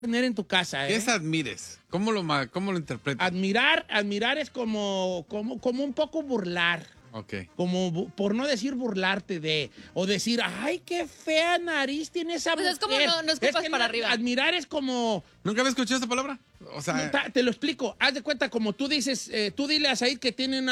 tener en tu casa, ¿Qué es admires? ¿Cómo lo interpretas? Admirar es como un poco burlar. Ok. Como por no decir burlarte de, o decir, ay, qué fea nariz tiene esa Pues mujer. es como no escupas para arriba. Admirar es como... ¿Nunca había escuchado esta palabra? O sea... Te lo explico. Haz de cuenta, como tú dices, tú dile a Said que tiene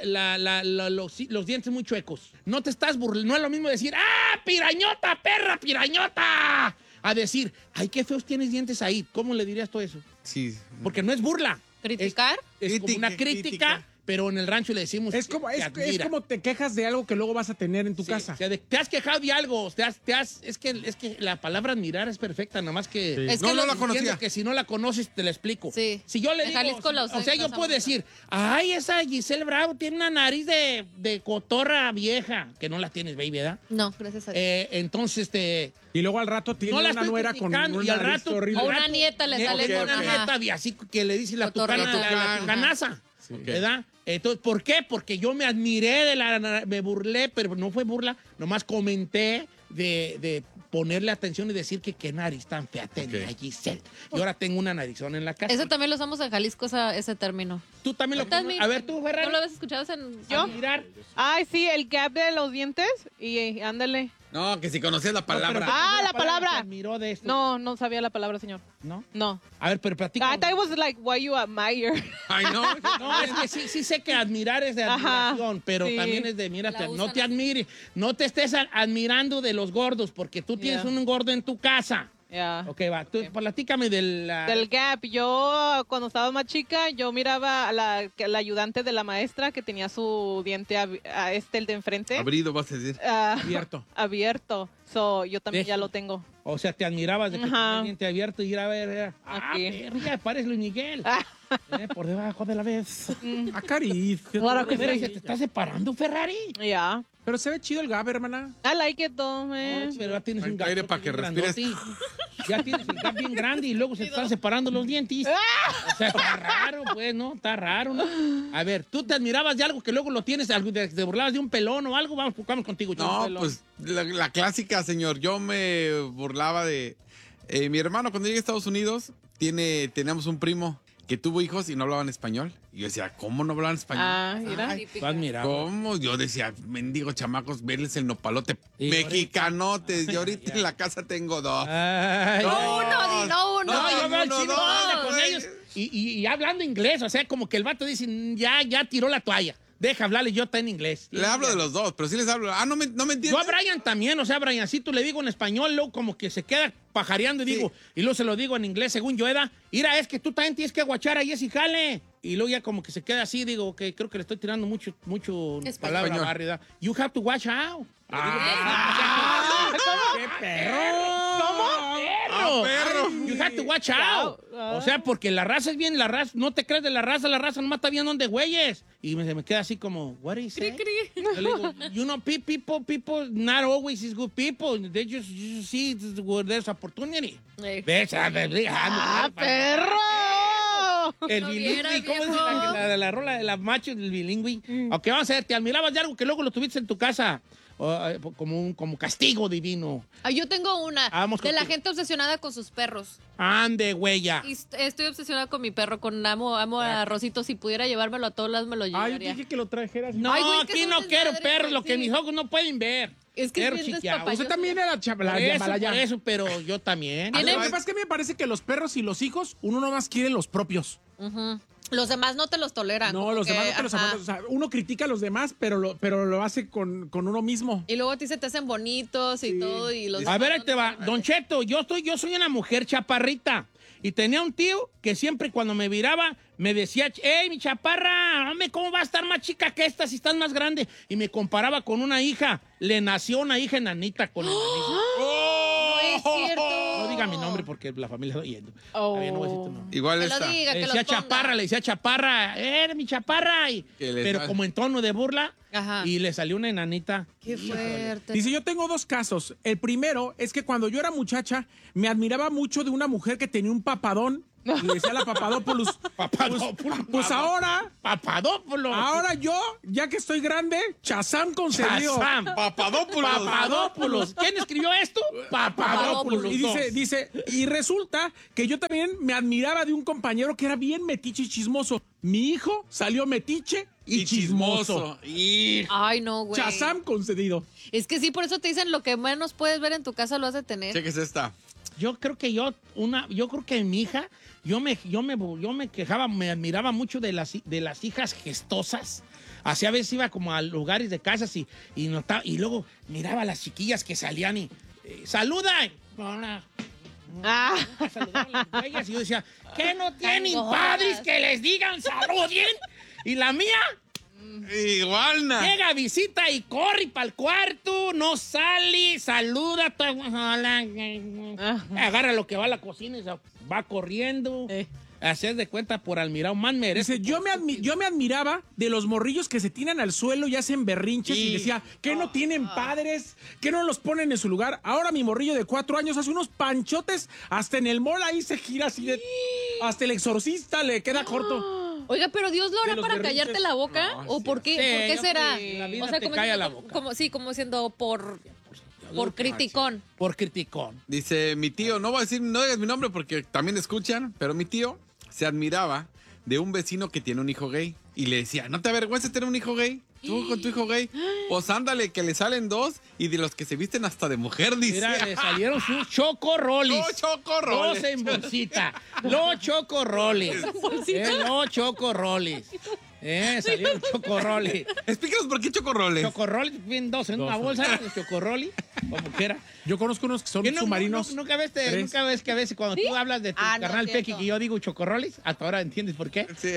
los dientes muy chuecos. No te estás burlando. No es lo mismo decir, ¡ah, pirañota, perra, pirañota! A decir, ay, qué feos tienes dientes, Said. ¿Cómo le dirías tú eso? Sí. Porque no es burla. ¿Criticar? Es como una crítica, pero en el rancho le decimos Es como te quejas de algo que luego vas a tener en tu casa. O sea, te has quejado de algo, es que la palabra admirar es perfecta, nada más que... Sí. Es que no la conocía. Que si no la conoces, te la explico. Sí. Si yo le En digo... Jalisco la o sea, yo puedo decir, ay, esa Giselle Bravo tiene una nariz de cotorra vieja, que no la tienes, baby, ¿verdad? No, gracias a Dios. Entonces, Y luego al rato tiene no la una estoy nuera con criticando, una y al nariz rato... horrible. O una nieta le sale con con... una ajá. nieta, y así que le dice la Cotorrita. tucana, la tucanaza. ¿Verdad? Entonces, ¿por qué? Porque yo me admiré me burlé, pero no fue burla, nomás comenté de ponerle atención y decir que qué nariz tan fea tenía Giselle. Y ahora tengo una narizona en la casa. Eso también lo usamos en Jalisco, ese término. Tú también lo conoces. A ver, tú, Ferrari. ¿No lo habías escuchado ¿Yo? Admirar. Ay, sí, el gap de los dientes y ándale. No, que si conocías la palabra. La palabra. Se admiró de esto. No sabía la palabra, señor. ¿No? No. A ver, pero platica. I thought it was like why you admire. Ay, no. No, es que sí sé que admirar es de admiración, pero sí. también es de, mira, La no usan te admires, no te estés admirando de los gordos, porque tú tienes un gordo en tu casa. Yeah. Ok, va, tú platícame del gap. Yo, cuando estaba más chica, yo miraba a la ayudante de la maestra que tenía su diente el de enfrente. Abrido, vas a decir. Abierto. So, yo también ya lo tengo. O sea, te admirabas de que tenía el diente abierto y ir a ver. Aquí. Ya parece Luis Miguel. Por debajo de la vez. Acaricia. Claro que ¿Te sí. estás separando, Ferrari? Yeah. Pero se ve chido el gap, hermana. I like it though, man. Pero ya tienes un Aire gato para que bien respires. grandote. Ya tienes el gap bien grande y luego se están separando los dientes. O sea, está raro, pues, ¿no? Está raro, ¿no? A ver, ¿tú te admirabas de algo que luego lo tienes, te burlabas de un pelón o algo? Vamos contigo. No, pues la clásica, señor. Yo me burlaba de... mi hermano, cuando llegué a Estados Unidos, teníamos un primo que tuvo hijos y no hablaban español. Y yo decía, ¿cómo no hablaban español? Mira. Tú admirabas. ¿Cómo? Yo decía, mendigo chamacos, verles el nopalote. Y mexicanotes. Yo ahorita en la casa tengo dos. Ay, No uno. No, yo veo al chino no, habla con güey. ellos y hablando inglés, o sea, como que el vato dice, ya tiró la toalla. Deja hablarle, yo está en inglés. Le hablo de los dos, pero sí les hablo. No me entiendes. Yo a Brian también, o sea, Briancito le digo en español, luego como que se queda pajareando y digo, y luego se lo digo en inglés según yo, mira, es que tú también tienes que aguachar a Jessy Jale. Y luego ya como que se queda así, digo, que creo que le estoy tirando mucho palabra Español. barrida. You have to watch out. ¡Qué perro! ¡Perro! You have to watch out. O sea, porque la raza es bien, no te crees de la raza nomás está bien donde güeyes. Y se me queda así como, what is it? Yo le digo, you know, people not always is good people. They just see where there's opportunity. ¿Ves? ¡Perro! El No bilingüe, vieras, ¿cómo es viejo. la rola de la macho del bilingüe? Ok, vamos a ver, te admirabas de algo que luego lo tuviste en tu casa como castigo divino. Yo tengo una. Vamos de la contigo. gente obsesionada con sus perros. Ande, huella. Y estoy obsesionada con mi perro, amo a Rosito. Si pudiera llevármelo a todos lados, me lo Ay, llevaría. dije que lo trajeras. No, Ay, güey, que aquí es un no quiero desmadre, perros, güey, lo que sí. mis ojos no pueden ver. Es que es Perro bien chiqueado. despapalloso. Usted también era Por eso, pero yo también. Lo que pasa es que a mí me parece que los perros y los hijos, uno nomás quiere los propios. Los demás no te los toleran. No, como los que, demás no te los ajá. aguantas. O sea, uno critica a los demás, pero lo hace con uno mismo. Y luego a ti se te hacen bonitos y todo. Y los A ver, ahí te va. Don Cheto, yo soy una mujer chaparrita. Y tenía un tío que siempre cuando me viraba me decía, ¡hey, mi chaparra! Hombre, ¿cómo va a estar más chica que esta si estás más grande? Y me comparaba con una hija. Le nació una hija enanita con enanita. No es cierto. No diga mi nombre porque la familia está oyendo. Oh. Está bien, no voy a decir tu nombre. Igual Que lo está. diga, Le que lo decía ponga. chaparra, le decía chaparra. ¡Eres mi chaparra! Que le Pero sale. como en tono de burla. Ajá. Y le salió una enanita. Qué fuerte. Dice, yo tengo dos casos. El primero es que cuando yo era muchacha, me admiraba mucho de una mujer que tenía un papadón Y le decía a la Papadopoulos. Papadopoulos. Pues ahora, Papadopoulos. ahora yo, ya que estoy grande, Shazam concedió. Shazam. Papadopoulos. ¿Quién escribió esto? Papadopoulos. Y dice, y resulta que yo también me admiraba de un compañero que era bien metiche y chismoso. Mi hijo salió metiche y chismoso. Ay, no, güey. Shazam concedido. Es que sí, por eso te dicen lo que menos puedes ver en tu casa lo has de tener. ¿Qué es esta? Yo creo que mi hija, yo me quejaba, me admiraba mucho de las hijas gestosas. Así a veces iba como a lugares de casas y luego miraba a las chiquillas que salían y saludan. Hola. Saludaban a las güeyas y yo decía, ¿qué no tienen padres que les digan saluden? Y la mía Igual, llega, visita y corre para el cuarto, no sale, saluda, agarra lo que va a la cocina y se va corriendo. Hacer de cuenta por admirar un man merece. Dice, yo me admiraba de los morrillos que se tiran al suelo y hacen berrinches y decía, ¿qué no tienen padres? ¿Qué no los ponen en su lugar? Ahora mi morrillo de 4 años hace unos panchotes, hasta en el mall ahí se gira así de... Hasta el exorcista le queda corto. Oiga, pero Dios lo hará para berrinches. callarte la boca. No, ¿O sí. por qué? Sí, ¿Por qué yo será? creo que la vida O sea, te como calla siendo, la boca. como siendo por criticón. Por criticón. Dice mi tío, no digas mi nombre porque también escuchan, pero mi tío se admiraba de un vecino que tiene un hijo gay. Y le decía, ¿no te avergüenza tener un hijo gay? ¿Tú con tu hijo gay? Pues ándale, que le salen 2 y de los que se visten hasta de mujer, dice. Mira, le salieron sus chocorrolis. Los chocorroles. Los en bolsita. Los chocorrolis. Los chocorrolis. Salieron chocorrolis. Explícanos por qué chocorroles. Chocorrolis, vienen 2 en una bolsa de chocorrolis, como quiera. Yo conozco unos que son ¿Qué submarinos. Nunca ves que a veces cuando tú hablas de tu Ah, no, carnal cierto. Pequi y yo digo chocorrolis, hasta ahora entiendes por qué. Sí,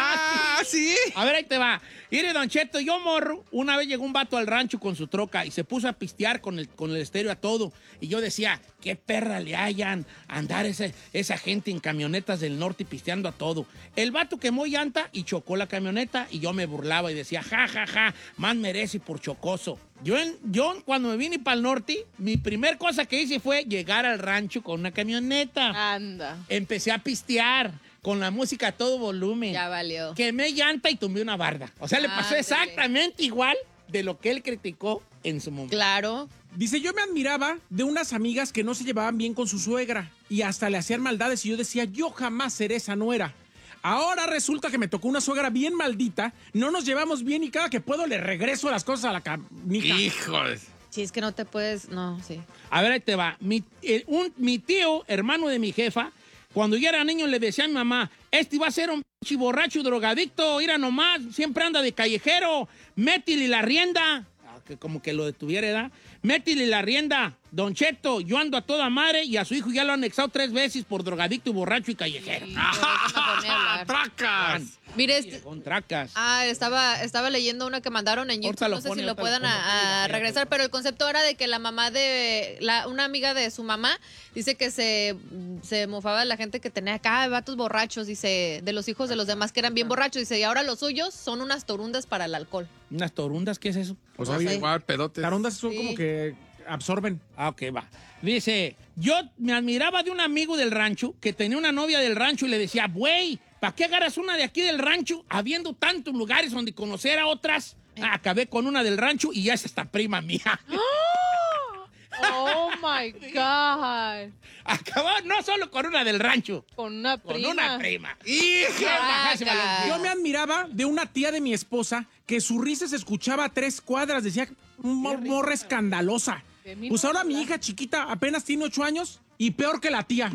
sí. A ver, ahí te va. Mire, Don Cheto, yo morro. Una vez llegó un vato al rancho con su troca y se puso a pistear con el estéreo a todo. Y yo decía, qué perra le hayan andar esa gente en camionetas del norte pisteando a todo. El vato quemó llanta y chocó la camioneta y yo me burlaba y decía, ja, ja, ja, más merece por chocoso. Yo cuando me vine para el norte, mi primer cosa que hice fue llegar al rancho con una camioneta. Anda. Empecé a pistear con la música a todo volumen. Ya valió. Quemé llanta y tumbé una barda. O sea, le pasó Ándale. exactamente igual de lo que él criticó en su momento. Claro. Dice, yo me admiraba de unas amigas que no se llevaban bien con su suegra y hasta le hacían maldades y yo decía, yo jamás seré esa nuera. Ahora resulta que me tocó una suegra bien maldita, no nos llevamos bien y cada que puedo le regreso las cosas a la camija. Híjoles. Si es que no te puedes... No, sí. A ver, ahí te va. Mi tío, hermano de mi jefa, cuando yo era niño le decía a mi mamá, este va a ser un pinche borracho drogadicto, mira nomás, siempre anda de callejero, métele la rienda. Que como que lo detuviera, ¿verdad? Métele la rienda. Don Cheto, yo ando a toda madre y a su hijo ya lo han anexado 3 veces por drogadicto y borracho y callejero. ¡Tracas! Mire, Con tracas. estaba leyendo una que mandaron en Ahorita YouTube, lo no sé pone, si lo ahorita puedan lo pone. regresar, pero el concepto era de que la mamá una amiga de su mamá, dice que se mofaba de la gente que tenía acá vatos borrachos, dice, de los hijos de los demás que eran bien borrachos, dice, y ahora los suyos son unas torundas para el alcohol. ¿Unas torundas? ¿Qué es eso? Pues No sé. Igual, pedotes. Las ondas son Sí. como que absorben. Ah, ok, va. Dice, yo me admiraba de un amigo del rancho que tenía una novia del rancho y le decía, güey, ¿para qué agarras una de aquí del rancho habiendo tantos lugares donde conocer a otras? Acabé con una del rancho y ya es hasta prima mía. Oh my God. Acabó no solo con una del rancho, Con una con prima. una prima. Tracas. Yo me admiraba de una tía de mi esposa que su risa se escuchaba a 3 cuadras. Decía, morra escandalosa. Pues ahora mi hija chiquita apenas tiene 8 años y peor que la tía.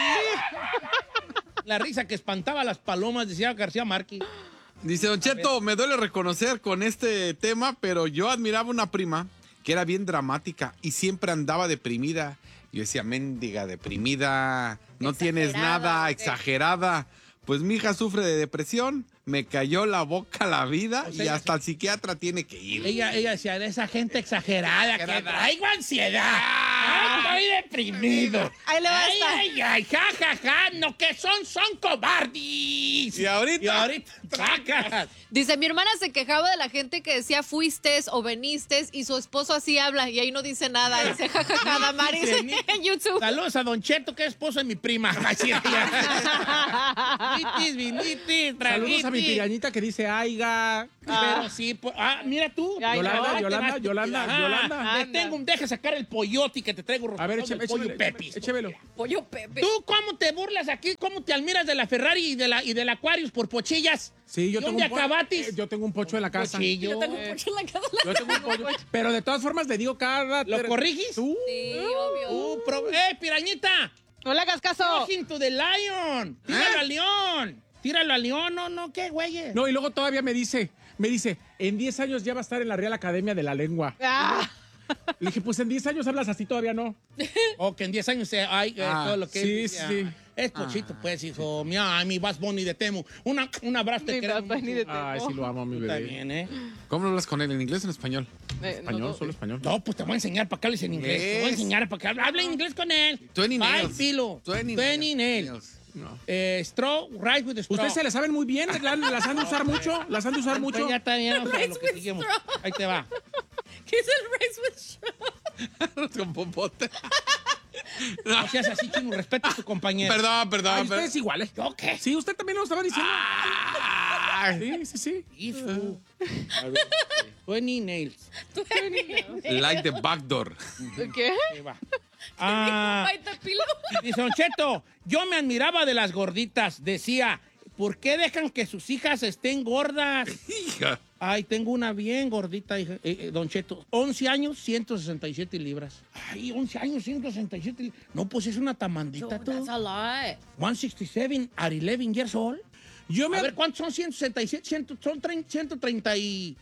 La risa que espantaba a las palomas, decía García Márquez. Dice, Don Cheto, me duele reconocer con este tema, pero yo admiraba una prima que era bien dramática y siempre andaba deprimida. Yo decía, mendiga, deprimida, no tienes Exagerada, nada, ¿o qué? exagerada. Pues mi hija sufre de depresión, me cayó la boca la vida O sea, y hasta el psiquiatra tiene que ir. Ella decía, de esa gente exagerada que traigo ansiedad. Ay, estoy deprimido. Ahí le va a Ay, estar. ay, ay, ja, ja, ja, no, que son cobardes. Y ahorita, Tracas. Dice, mi hermana se quejaba de la gente que decía fuiste o veniste y su esposo así habla y ahí no dice nada. Dice, jajaja, Damaris en YouTube. Saludos a Don Cheto, que es esposo de mi prima. Saludos a mi pirañita que dice aiga. Pero sí, mira tú. Yolanda. Deja sacar el pollote que te traigo. A ver, pollo Pepis. Échemelo. Pollo Pepe. ¿Tú cómo te burlas aquí? ¿Cómo te admiras de la Ferrari y del Aquarius por pochillas? Sí, yo tengo yo tengo un pocho en la casa. Pochillo. Yo tengo un pocho en la casa. Yo tengo un pollo. Pero de todas formas le digo cada... ¿Lo corriges? Sí, obvio. Pirañita. No le hagas caso. Talking to the lion. Tíralo al león. Tíralo al león. No, ¿qué, güey? No, y luego todavía me dice, en 10 años ya va a estar en la Real Academia de la Lengua. Le dije, pues en 10 años hablas así, todavía no. O que en 10 años hay todo lo que sí, es. sí. Es pochito, pues, hijo. Mira, mi Bass Bunny de Temu. Un abrazo te queremos mucho. Ay, sí lo amo, mi bebé. Está bien, ¿eh? ¿Cómo hablas con él? ¿En inglés o en español? Español, solo español. No, pues te voy a enseñar para que hables en inglés. Te voy a enseñar para que habla en inglés con él. 20 Bye, nails. Filo. 20 nails. No. Straw, right with the straw. Ustedes se las saben muy bien, las han de usar mucho, Pues ya está bien, o sea, lo que seguimos. Ahí te va. ¿Qué es el rice with straw? Con popote. No seas así, chino, respeta a tu compañero. Perdón. Ay, ustedes iguales. ¿Yo qué? Sí, usted también lo estaba diciendo. Sí. Ifu. 20 nails. Like the back door. ¿Qué? Ahí va. Dice Don Cheto, yo me admiraba de las gorditas. Decía, ¿por qué dejan que sus hijas estén gordas? Hija. Ay, tengo una bien gordita, hija. Don Cheto, 11 años, 167 libras. Ay, 11 años, 167 libras. No, pues es una tamandita, tú. That's a lot. 167 at 11 years old. A ver, ¿cuántos son 167? Son 130 y...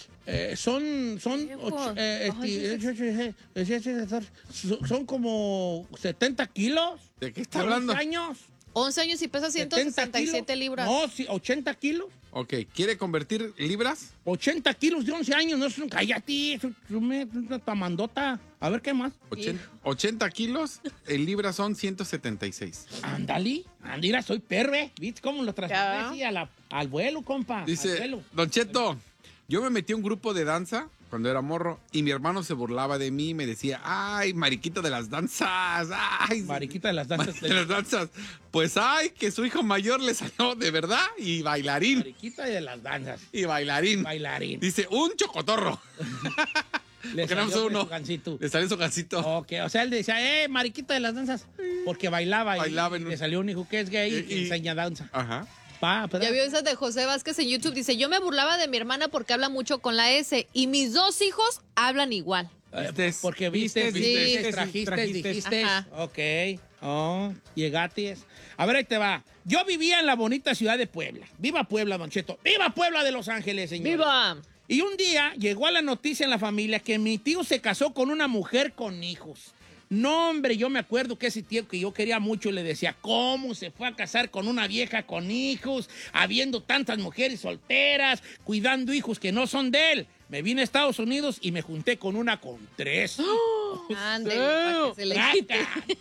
son como 70 kilos. ¿De qué está hablando? 11 años. 11 años y pesa 167 libras. No, sí, 80 kilos. Ok, ¿quiere convertir libras? 80 kilos de 11 años. No es un... Cállate, es una tamandota. A ver, ¿qué más? 80 kilos, en libras son 176. Ándale. Mira, soy perre. ¿Viste cómo lo trasladé al vuelo, compa? Al Dice, vuelo. Don Cheto, yo me metí a un grupo de danza cuando era morro y mi hermano se burlaba de mí y me decía, ay, mariquita de las danzas, ay. Mariquita de las danzas. De las danzas. Pues, ay, que su hijo mayor le salió de verdad y bailarín. Mariquita de las danzas. Y bailarín. Dice, un chocotorro. Le salió su gancito. Le salió su gancito. Ok, o sea, él decía, mariquita de las danzas, porque bailaba y le salió un hijo que es gay y enseña danza. Ajá. Ya vio esas de José Vázquez en YouTube. Dice, yo me burlaba de mi hermana porque habla mucho con la S y mis 2 hijos hablan igual. Porque viste, trajiste, dijiste. Ajá. Ok. Oh, llegaste. A ver, ahí te va. Yo vivía en la bonita ciudad de Puebla. ¡Viva Puebla, Don Cheto! ¡Viva Puebla de Los Ángeles, señor! ¡Viva! Y un día llegó a la noticia en la familia que mi tío se casó con una mujer con hijos. No, hombre, yo me acuerdo que ese tío que yo quería mucho le decía, ¿cómo se fue a casar con una vieja con hijos, habiendo tantas mujeres solteras, cuidando hijos que no son de él? Me vine a Estados Unidos y me junté con una con 3. Ande, para que se le quite.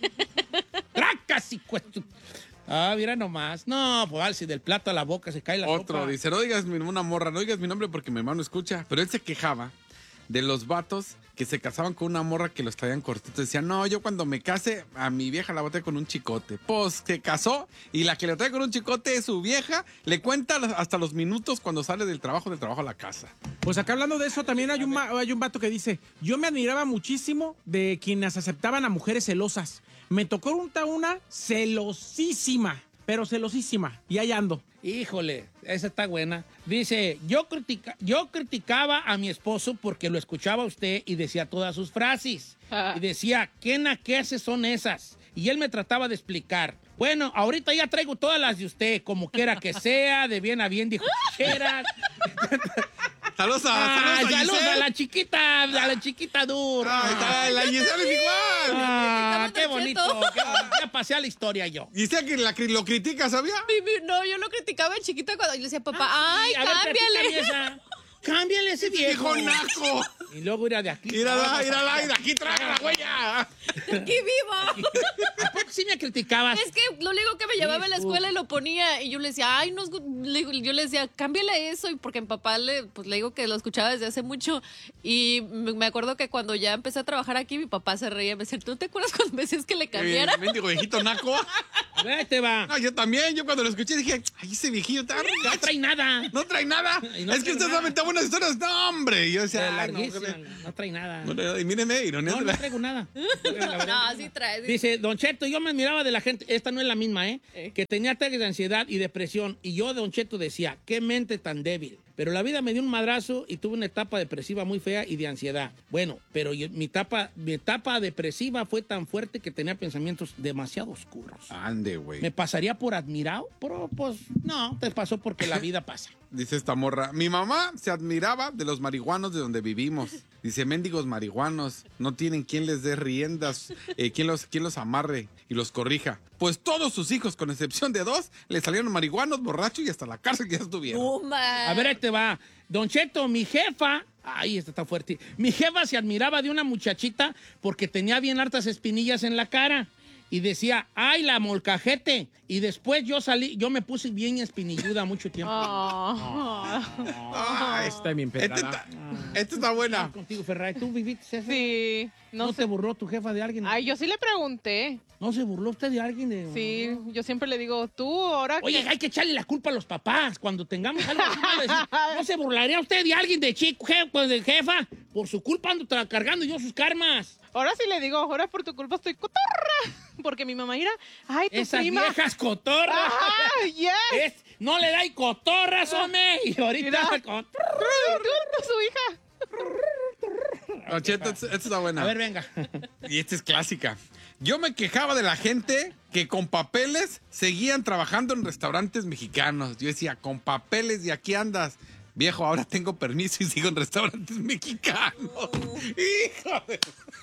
¡Tracas y cuestiones! Mira nomás. No, pues si del plato a la boca se cae la Otro sopa. dice, no digas una morra, no digas mi nombre porque mi hermano escucha. Pero él se quejaba de los vatos que se casaban con una morra que los traían cortitos. Decía, no, yo cuando me case, a mi vieja la voy a traer con un chicote. Pues se casó y la que le trae con un chicote es su vieja. Le cuenta hasta los minutos cuando sale del trabajo a la casa. Pues acá hablando de eso, también hay un vato que dice, yo me admiraba muchísimo de quienes aceptaban a mujeres celosas. Me tocó una celosísima, pero celosísima. Y ahí ando. Híjole, esa está buena. Dice, yo criticaba a mi esposo porque lo escuchaba a usted y decía todas sus frases. Y decía, ¿qué naqueces son esas? Y él me trataba de explicar. Bueno, ahorita ya traigo todas las de usted, como quiera que sea, de bien a bien, dijo Cheras. Saludos a la chiquita dura. La Giselle es igual. Qué bonito. Ya pasé a la historia yo. Giselle que lo critica, ¿sabía? No, yo lo criticaba de chiquita cuando yo le decía, papá, ay, cámbiale. Cámbiale ese viejo. naco. Y luego ir de aquí. Mírala, y de aquí traga la huella. ¡Qué viva! sí me criticabas. Es que lo único que me llevaba a la escuela y lo ponía y yo le decía, ay, yo le decía, cámbiale eso, y porque mi papá le digo que lo escuchaba desde hace mucho y me acuerdo que cuando ya empecé a trabajar aquí mi papá se reía, me decía, ¿tú te acuerdas cuando me decías que le cambiara? Mendigo viejito naco. A ver, ahí te va. No, yo también, yo cuando lo escuché dije, ay, ese viejillo está No trae nada. No trae nada. Y no es que trae usted nada. sabe buenas historias. No, hombre. Y yo decía, ay, no, Larguísima, no trae nada. y míreme, ironía. No, no traigo nada. No, sí trae. Sí. Dice, Don Cheto, yo me admiraba de la gente, esta no es la misma, que tenía ataques de ansiedad y depresión. Y yo, Don Cheto, decía, qué mente tan débil. Pero la vida me dio un madrazo y tuve una etapa depresiva muy fea y de ansiedad. Bueno, pero mi etapa depresiva fue tan fuerte que tenía pensamientos demasiado oscuros. Ande, güey. ¿Me pasaría por admirado? Pero, pues, no, te pasó porque la vida pasa. Dice esta morra, mi mamá se admiraba de los marihuanos de donde vivimos. Dice, mendigos marihuanos, no tienen quien les dé riendas, quien los amarre y los corrija. Pues todos sus hijos, con excepción de 2, le salieron marihuanos, borrachos y hasta la cárcel que ya estuvieron. A ver, ahí te va. Don Cheto, mi jefa... Ay, esta está fuerte. Mi jefa se admiraba de una muchachita porque tenía bien hartas espinillas en la cara. Y decía, ay, la molcajete. Y después yo me puse bien espinilluda mucho tiempo. Está bien pedrada. Esta está buena. Contigo, Ferrari. ¿Tú viviste eso? Sí. ¿No se burló tu jefa de alguien? Ay, yo sí le pregunté. ¿No se burló usted de alguien? Sí, yo siempre le digo, tú ahora Oye, hay que echarle la culpa a los papás. Cuando tengamos algo así, vamos a decir, ¿no se burlaría usted de alguien de chico, de jefa? Por su culpa ando cargando yo sus karmas. Ahora sí le digo, ahora por tu culpa estoy cotorra. Porque mi mamá irá, ay, tu Esas prima. viejas cotorras. Ajá, yes. No le dais cotorras, hombre. Y ahorita... Mira. Tú, su hija. No, Cheto, esta está buena. A ver, venga. Y esta es clásica. Yo me quejaba de la gente que con papeles seguían trabajando en restaurantes mexicanos. Yo decía, con papeles y aquí andas. Viejo, ahora tengo permiso y sigo en restaurantes mexicanos. ¡Hijo de...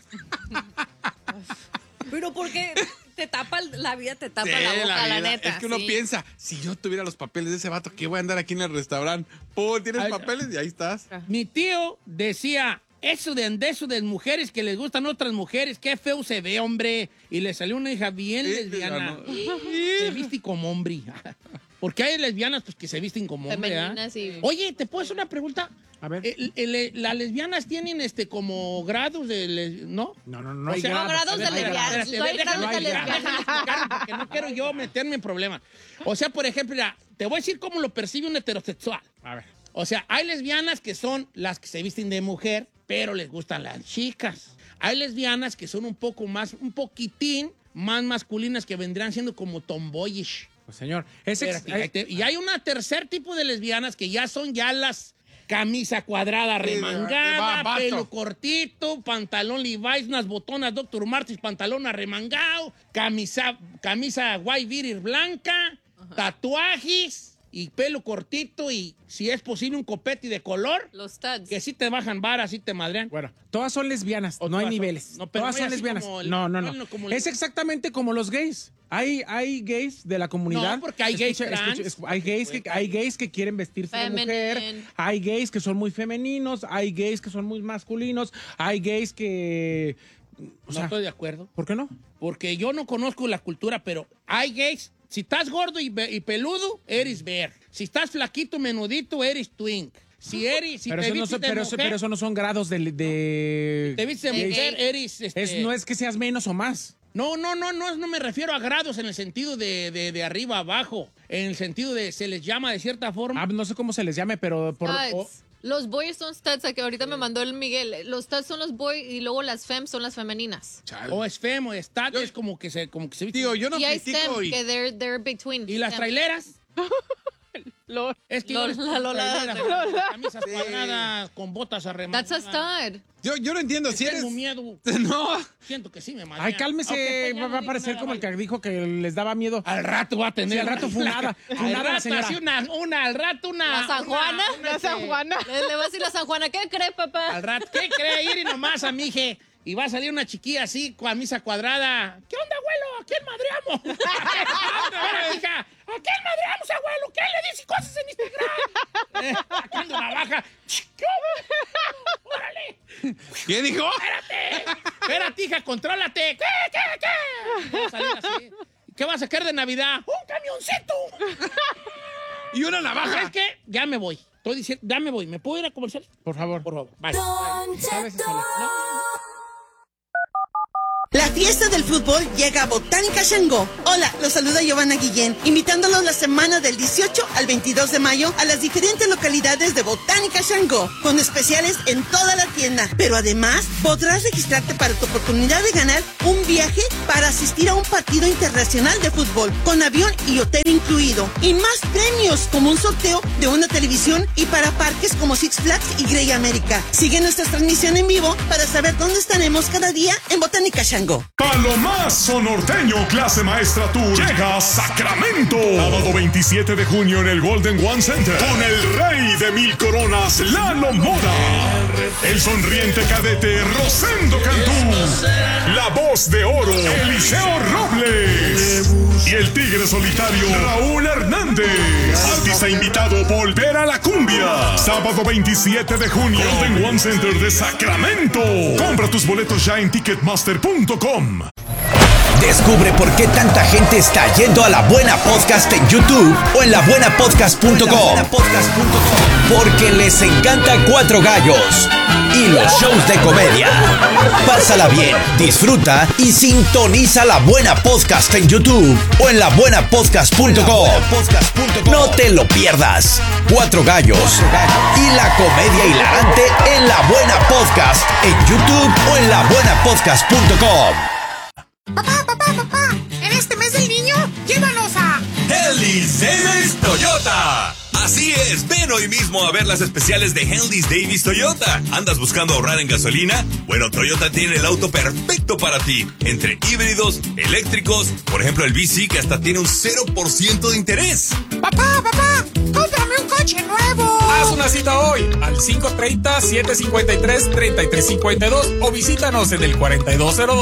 Pero porque te tapa la vida, te tapa Sí, la boca, la vida. neta. Es que uno sí. piensa, si yo tuviera los papeles de ese vato, ¿qué voy a andar aquí en el restaurante? Tienes Ay, papeles y ahí estás. Mi tío decía, eso de mujeres que les gustan otras mujeres, qué feo se ve, hombre. Y le salió una hija bien lesbiana. Se viste como hombre. Porque hay lesbianas pues, que se visten como hombre. Femeninas, sí. Oye, ¿te puedo hacer una pregunta? A ver. Las lesbianas tienen como grados de... ¿No? No O hay sea, grados de lesbianas. No hay grados de lesbianas. Porque no quiero yo meterme en problemas. O sea, por ejemplo, mira, te voy a decir cómo lo percibe un heterosexual. A ver. O sea, hay lesbianas que son las que se visten de mujer, pero les gustan las chicas. Hay lesbianas que son un poquitín más masculinas, que vendrían siendo como tomboyish. Pues, señor, Y hay una tercer tipo de lesbianas que ya son las camisa cuadrada remangada, vato. pelo cortito, pantalón Levi's, unas botonas Dr. Martens, pantalón arremangado, camisa white beater blanca, tatuajes y pelo cortito y, si es posible, un copete de color. Los studs. Que sí te bajan varas, sí te madrean. Bueno, todas son lesbianas, O no hay todas son- niveles. no, pero Todas no son hay así lesbianas. como No. como Es exactamente como los gays. Hay gays de la comunidad. No, porque hay gays trans. Hay gays que quieren vestirse de mujer. Feminine. Hay gays que son muy femeninos. Hay gays que son muy masculinos. Hay gays que... O No sea, estoy de acuerdo. ¿por qué no? Porque yo no conozco la cultura, pero hay gays. Si estás gordo y peludo, eres bear. Si estás flaquito, menudito, eres twink. Si Pero te eso, no vistes son, de pero, mujer, pero eso no son grados de... te vistes de de mujer, gay. eres... No es que seas menos o más. No me refiero a grados en el sentido de arriba a abajo. En el sentido de se les llama de cierta forma. No sé cómo se les llame, pero... Studs. Los boys son studs, que ahorita me mandó el Miguel. Los studs son los boys y luego las fems son las femeninas. O es femo, o stat, es como que se viste. Tío, yo no y hay critico STEM, y... que they're between. ¿Y las STEM. traileras? Lol. Es que Lola, Lola. camisas cuadradas con botas arremadas. That's a stud. Yo no entiendo si eres... Tengo miedo. No. Siento que sí me madrea. Ay, cálmese. Ok, pues, ya Va no a digo parecer nada, como el vale. que dijo que les daba miedo. Al rato va a tener. Sí, al rato funada. Al Funada la rato señora. así al rato una. ¿La San Juana? La San Juana. Le voy a decir la San Juana, ¿qué cree, papá? Al rato. ¿Qué cree ir y nomás a mi hija? Y va a salir una chiquilla así, con camisa cuadrada. ¿Qué onda, abuelo? ¿A quién madreamos? Espera, hija. ¿A quién madreamos, abuelo? ¿Qué le dice cosas en Instagram? Sacando una baja. ¿Qué hubo? ¡Órale! ¿Qué dijo? Espérate. Espérate, hija, contrólate. ¿Qué? Va a salir así. ¿Qué vas a sacar de Navidad? ¡Un camioncito! Y una navaja. ¿Sabes qué? Ya me voy. Estoy diciendo, ya me voy. ¿Me puedo ir a comercial? Por favor. Por favor. Bye. ¿Sabes eso? La fiesta del fútbol llega a Botánica Xangó. Hola, los saluda Giovanna Guillén, invitándolos la semana del 18 al 22 de mayo a las diferentes localidades de Botánica Xangó, con especiales en toda la tienda. Pero además, podrás registrarte para tu oportunidad de ganar un viaje para asistir a un partido internacional de fútbol, con avión y hotel incluido. Y más premios, como un sorteo de una televisión y para parques como Six Flags y Grey America. Sigue nuestra transmisión en vivo para saber dónde estaremos cada día en Botánica Xangó. Palomazo Norteño Clase Maestra Tour llega a Sacramento. Sábado 27 de junio en el Golden One Center. Con el rey de 1000 coronas, Lalo Mora. El sonriente cadete Rosendo Cantú. La voz de oro, Eliseo Robles. Y el tigre solitario, Raúl Hernández. Artista invitado, Volver a la Cumbia. Sábado 27 de junio, Golden One Center de Sacramento. Compra tus boletos ya en Ticketmaster.com. Descubre por qué tanta gente está yendo a La Buena Podcast en YouTube o en labuenapodcast.com. Porque les encanta Cuatro Gallos y los shows de comedia. Pásala bien, disfruta y sintoniza La Buena Podcast en YouTube o en labuenapodcast.com. No te lo pierdas. Cuatro Gallos y la comedia hilarante en La Buena Podcast en YouTube o en labuenapodcast.com. Papá, en este mes del niño, llévanos a Henley's Davis Toyota. Así es, ven hoy mismo a ver las especiales de Henley's Davis Toyota. ¿Andas buscando ahorrar en gasolina? Bueno, Toyota tiene el auto perfecto para ti. Entre híbridos, eléctricos, por ejemplo el VC que hasta tiene un 0% de interés. Papá, cómprame un coche nuevo. Haz una cita hoy al 530-753-3352 o visítanos en el 4202